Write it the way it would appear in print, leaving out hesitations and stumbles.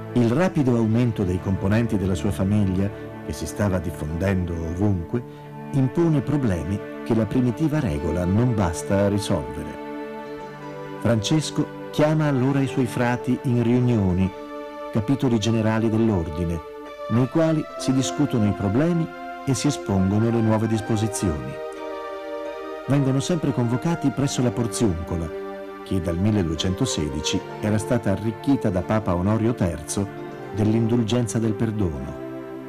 Il rapido aumento dei componenti della sua famiglia, che si stava diffondendo ovunque, impone problemi che la primitiva regola non basta a risolvere. Francesco chiama allora i suoi frati in riunioni, capitoli generali dell'ordine, nei quali si discutono i problemi e si espongono le nuove disposizioni. Vengono sempre convocati presso la Porziuncola, che dal 1216 era stata arricchita da Papa Onorio III dell'indulgenza del perdono.